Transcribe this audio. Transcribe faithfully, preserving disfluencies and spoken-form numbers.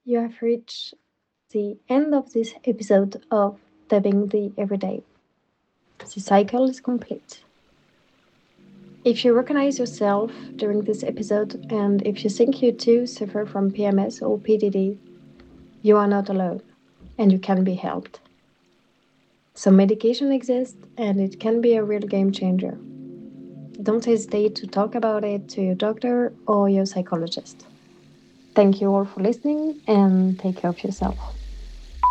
You have reached the end of this episode of Tapping the Everyday. The cycle is complete. If you recognize yourself during this episode and if you think you too suffer from P M S or P D D, you are not alone and you can be helped. So, medication exists and it can be a real game changer. Don't hesitate to talk about it to your doctor or your psychologist. Thank you all for listening and take care of yourself.